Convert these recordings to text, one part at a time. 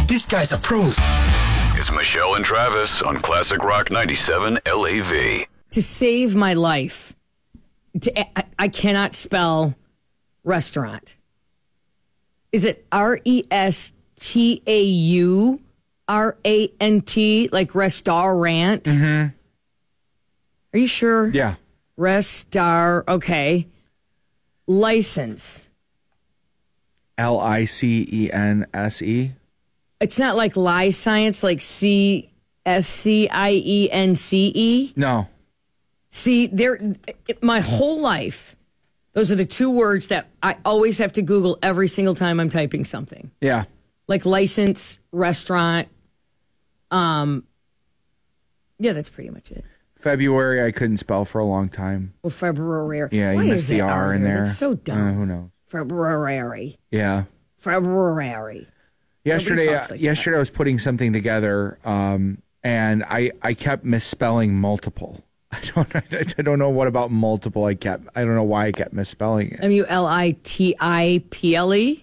These guys are pros. It's Michelle and Travis on Classic Rock 97 LAV. To save my life, I cannot spell restaurant. Is it RESTAURANT, like restaurant? Mm-hmm. Are you sure? Yeah. Okay. License. LICENSE. It's not like lie science, like CSCIENCE. No. See, my whole life, those are the two words that I always have to Google every single time I'm typing something. Yeah. Like license, restaurant. Yeah, that's pretty much it. February, I couldn't spell for a long time. Well, February. Yeah, Why you is missed the that R in there. That's so dumb. Who knows? February. Yeah. February. Yesterday, Like I was putting something together, and I kept misspelling multiple. I don't know what about multiple. I don't know why I kept misspelling it. MULTIPLE.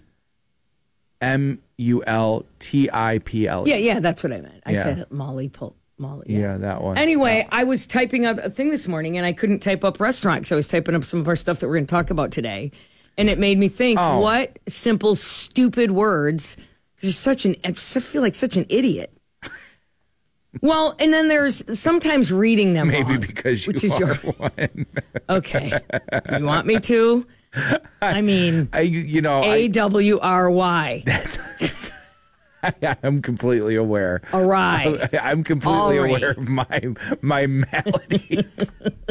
MULTIPLE. Yeah, that's what I meant. I said Molly. Yeah, that one. Anyway, I was typing up a thing this morning, and I couldn't type up restaurant because I was typing up some of our stuff that we're going to talk about today, and it made me think, what simple, stupid words. Because I feel like such an idiot. Well, and then there's sometimes reading them maybe wrong, because which is your one. Okay, you want me to? I mean, AWRY. I'm completely aware. Awry. I'm completely aware of my maladies.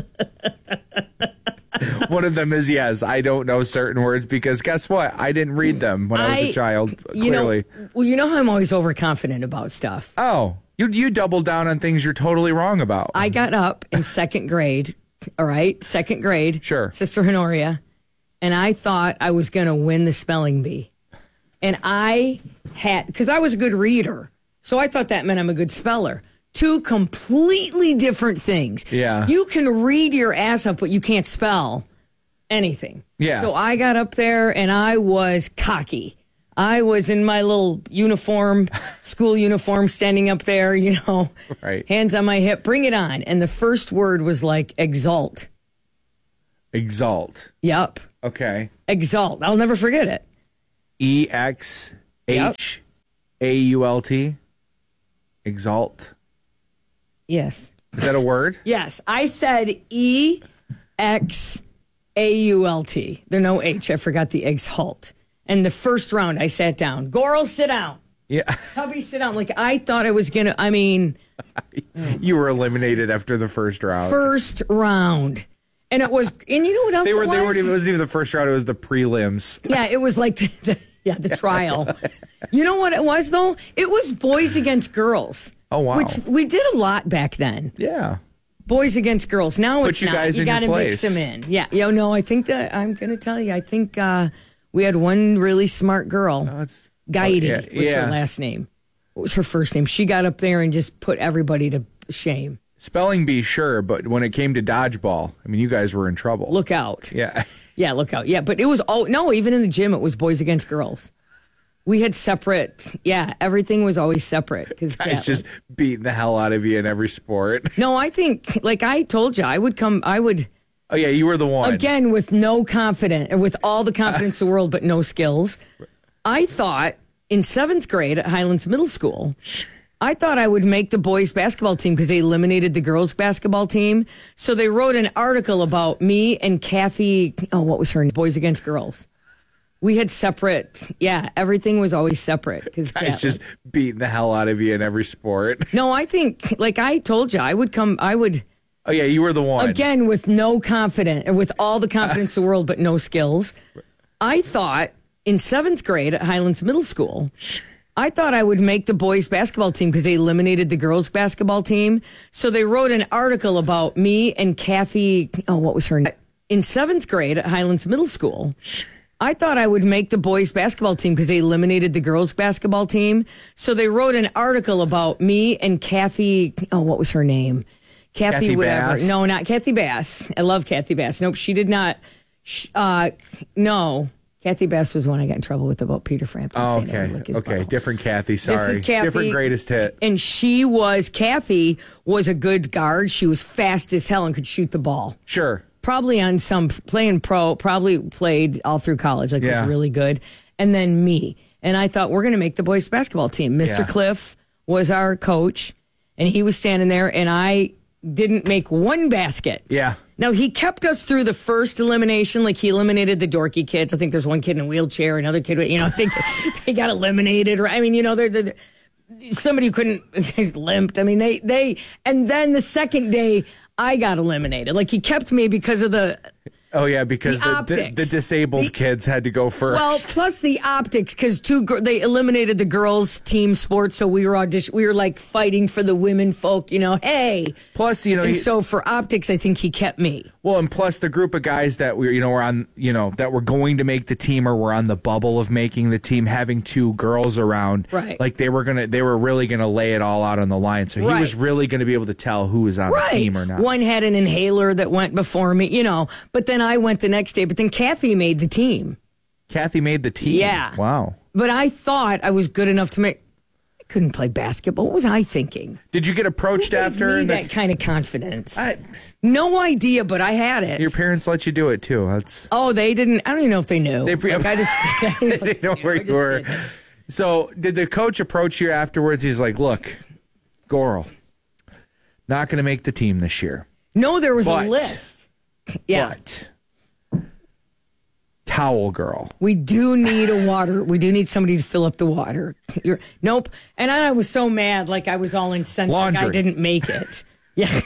One of them is, yes, I don't know certain words because guess what? I didn't read them when I was a child, clearly. You know how I'm always overconfident about stuff. Oh, you double down on things you're totally wrong about. I got up in second grade, all right? Second grade. Sure. Sister Honoria. And I thought I was going to win the spelling bee. And because I was a good reader, so I thought that meant I'm a good speller. Two completely different things. Yeah. You can read your ass up, but you can't spell anything. Yeah. So I got up there and I was cocky. I was in my little uniform, school uniform, standing up there, right. Hands on my hip, bring it on. And the first word was like exalt. Exalt. Yep. Okay. Exalt. I'll never forget it. EXHAULT. Exalt. Yes. Is that a word? Yes. I said EXAULT. There's no H. I forgot the exalt. And the first round, I sat down. Goral, sit down. Yeah. Hubby, sit down. Like, I thought I was going to, You were eliminated after the first round. First round. And it was, and you know what else it wasn't even the first round, it was the prelims. Yeah, it was like the trial. You know what it was, though? It was boys against girls. Oh, wow. Which we did a lot back then. Yeah. Boys against girls. Now it's you not. Guys You got to mix them in. Yeah. No, I think that, I'm going to tell you, I think we had one really smart girl. Gaidi was her last name. What was her first name? She got up there and just put everybody to shame. Spelling bee, sure, but when it came to dodgeball, you guys were in trouble. Look out. Yeah. Yeah, look out. Yeah, but it was even in the gym, it was boys against girls. We had separate, everything was always separate. Guys just beating the hell out of you in every sport. No, I think, like I told you, I would. Oh, yeah, you were the one. Again, with no confidence, and with all the confidence in the world, but no skills. I thought in 7th grade at Highlands Middle School, I thought I would make the boys basketball team because they eliminated the girls basketball team. So they wrote an article about me and Kathy. Oh, what was her name? Boys against girls. We had separate. Yeah, everything was always separate. Guys just beating the hell out of you in every sport. No, I think, like I told you, I would. Oh, yeah, you were the one. Again, with no confidence, and with all the confidence in the world, but no skills. I thought in 7th grade at Highlands Middle School, I thought I would make the boys basketball team because they eliminated the girls basketball team. So they wrote an article about me and Kathy. Oh, what was her name? In 7th grade at Highlands Middle School, I thought I would make the boys basketball team because they eliminated the girls basketball team. So they wrote an article about me and Kathy. Oh, what was her name? Kathy whatever. Bass? No, not Kathy Bass. I love Kathy Bass. Nope, she did not. No. Kathy Bass was one I got in trouble with about Peter Frampton. Oh, saying I would lick his okay. butthole. Different Kathy. Sorry. This is Kathy. Different greatest hit. And Kathy was a good guard. She was fast as hell and could shoot the ball. Sure. Probably on some playing pro, probably played all through college, was really good. And then me. And I thought, we're going to make the boys basketball team. Mr. Cliff was our coach, and he was standing there, and I didn't make one basket. Yeah. Now, he kept us through the first elimination. Like, he eliminated the dorky kids. I think there's one kid in a wheelchair, another kid, I think they got eliminated. I mean, they're somebody who couldn't limped. I mean, they and then the second day, I got eliminated. Like, he kept me because of the... Oh, yeah, because the disabled kids had to go first. Well, plus the optics, because they eliminated the girls' team sports, so we were like fighting for the women folk, hey. Plus, so for optics, I think he kept me. Well, and plus the group of guys that were on, that were going to make the team or were on the bubble of making the team, having two girls around, right? Like they were really gonna lay it all out on the line. So he was really going to be able to tell who was on the team or not. One had an inhaler that went before me, but then I went the next day. But then Kathy made the team. Kathy made the team? Yeah. Wow. But I thought I was good enough to make... I couldn't play basketball. What was I thinking? Did you get approached after? That kind of confidence. No idea, but I had it. Your parents let you do it, too. They didn't... I don't even know if they knew. They didn't know where you were. So did the coach approach you afterwards? He's like, look, Goral, not going to make the team this year. No, there was a list. Yeah. But towel girl. We do need we do need somebody to fill up the water. Nope. And I was so mad, like I was all incensed. Like I didn't make it. Yeah.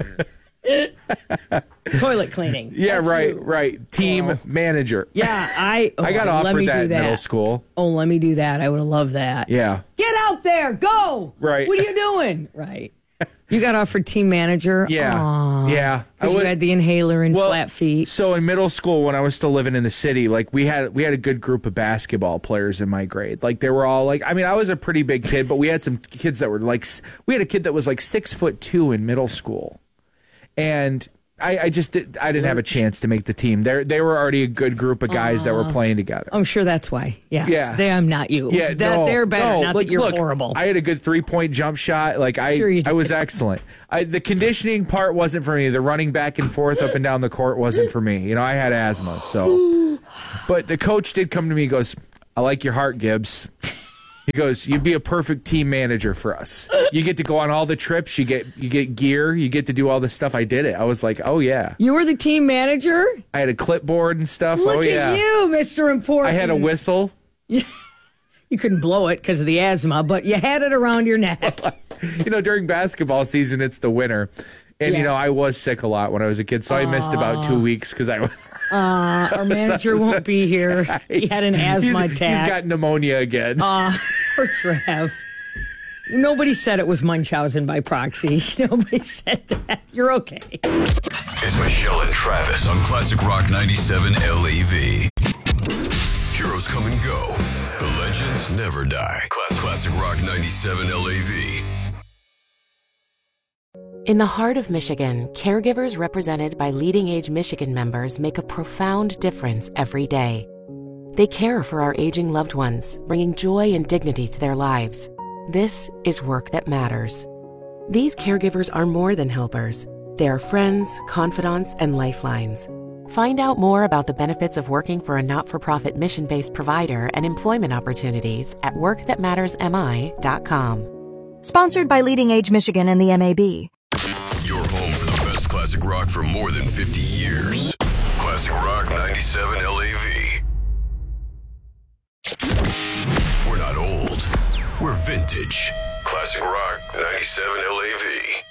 Toilet cleaning. Yeah, that's right. Team manager. Yeah, I got offered that in middle school. Oh, let me do that. I would have loved that. Yeah. Get out there. Go. Right. What are you doing? Right. You got offered team manager? Yeah. Aww. Yeah. Because you had the inhaler and flat feet. So in middle school, when I was still living in the city, like we had a good group of basketball players in my grade. Like they were all like, I mean, I was a pretty big kid, but we had some kids that were like, we had a kid that was like 6'2" in middle school. And I didn't have a chance to make the team. They were already a good group of guys that were playing together. I'm sure that's why. Yeah. I'm not you. Yeah, they're better. Not like, that you're horrible. I had a good 3-point jump shot. Like I was excellent. The conditioning part wasn't for me. The running back and forth up and down the court wasn't for me. I had asthma. So, but the coach did come to me and goes, "I like your heart, Gibbs." He goes, "You'd be a perfect team manager for us. You get to go on all the trips. You get gear. You get to do all this stuff." I did it. I was like, "Oh yeah." You were the team manager? I had a clipboard and stuff. Look at you, Mr. Important. I had a whistle. You couldn't blow it because of the asthma, but you had it around your neck. During basketball season, it's the winter. And, I was sick a lot when I was a kid, so I missed about 2 weeks because I was... our manager won't be here. He had an asthma attack. He's got pneumonia again. Poor Trev. Nobody said it was Munchausen by proxy. Nobody said that. You're okay. It's Michelle and Travis on Classic Rock 97 LAV. Heroes come and go. The legends never die. Classic Rock 97 LAV. In the heart of Michigan, caregivers represented by Leading Age Michigan members make a profound difference every day. They care for our aging loved ones, bringing joy and dignity to their lives. This is work that matters. These caregivers are more than helpers. They are friends, confidants, and lifelines. Find out more about the benefits of working for a not-for-profit mission-based provider and employment opportunities at workthatmattersmi.com. Sponsored by Leading Age Michigan and the MAB. Your home for the best classic rock for more than 50 years. Classic Rock 97 LAV. We're not old. We're vintage. Classic Rock 97 LAV.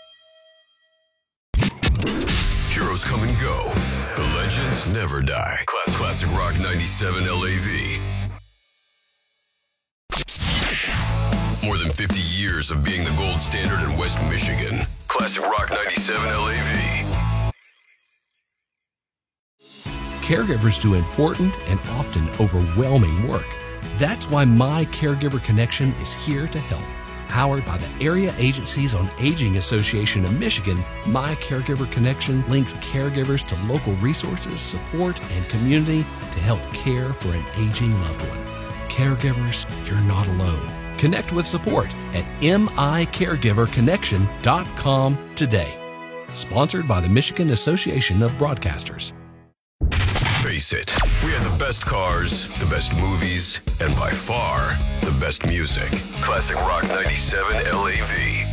Heroes come and go. The legends never die. Classic Rock 97 LAV. More than 50 years of being the gold standard in West Michigan. Classic Rock 97 LAV. Caregivers do important and often overwhelming work. That's why My Caregiver Connection is here to help. Powered by the Area Agencies on Aging Association of Michigan, My Caregiver Connection links caregivers to local resources, support, and community to help care for an aging loved one. Caregivers, you're not alone. Connect with support at micaregiverconnection.com today. Sponsored by the Michigan Association of Broadcasters. Face it, we had the best cars, the best movies, and by far, the best music. Classic Rock 97 LAV.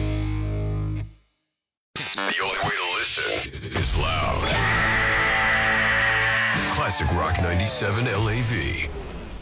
The only way to listen is loud. Classic Rock 97 LAV.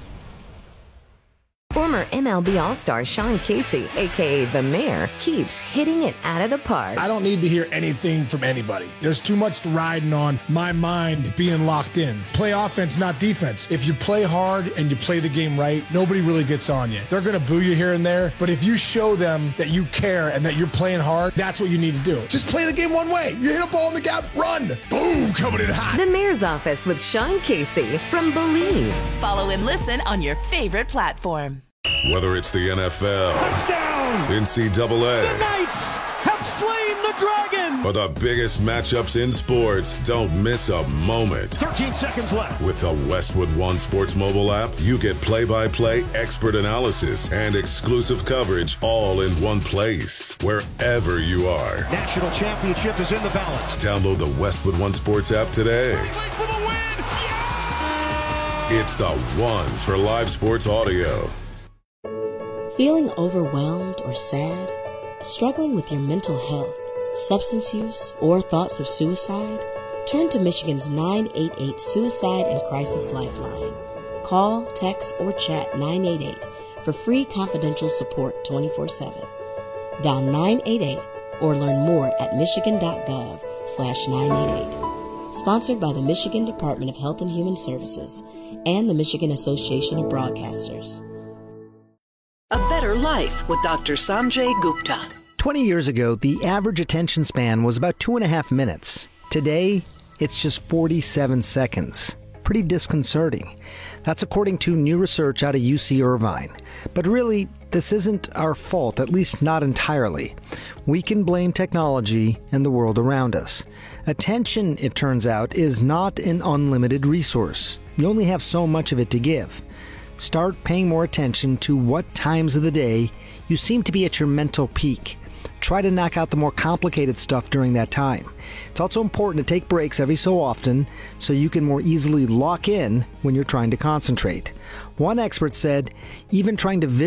Former MLB All-Star Sean Casey, a.k.a. The Mayor, keeps hitting it out of the park. I don't need to hear anything from anybody. There's too much riding on my mind being locked in. Play offense, not defense. If you play hard and you play the game right, nobody really gets on you. They're going to boo you here and there, but if you show them that you care and that you're playing hard, that's what you need to do. Just play the game one way. You hit a ball in the gap, run. Boom, coming in hot. The Mayor's Office with Sean Casey from Believe. Follow and listen on your favorite platform. Whether it's the NFL, touchdown, NCAA, the Knights have slain the dragon, or the biggest matchups in sports, don't miss a moment. 13 seconds left. With the Westwood One Sports mobile app, you get play-by-play expert analysis and exclusive coverage all in one place, wherever you are. National championship is in the balance. Download the Westwood One Sports app today. For the win. Yeah! It's the one for live sports audio. Feeling overwhelmed or sad? Struggling with your mental health, substance use, or thoughts of suicide? Turn to Michigan's 988 Suicide and Crisis Lifeline. Call, text, or chat 988 for free confidential support 24/7. Dial 988 or learn more at michigan.gov/988. Sponsored by the Michigan Department of Health and Human Services and the Michigan Association of Broadcasters. A Better Life with Dr. Sanjay Gupta. 20 years ago, the average attention span was about 2.5 minutes. Today, it's just 47 seconds. Pretty disconcerting. That's according to new research out of UC Irvine. But really, this isn't our fault, at least not entirely. We can blame technology and the world around us. Attention, it turns out, is not an unlimited resource. You only have so much of it to give. Start paying more attention to what times of the day you seem to be at your mental peak. Try to knock out the more complicated stuff during that time. It's also important to take breaks every so often so you can more easily lock in when you're trying to concentrate. One expert said, even trying to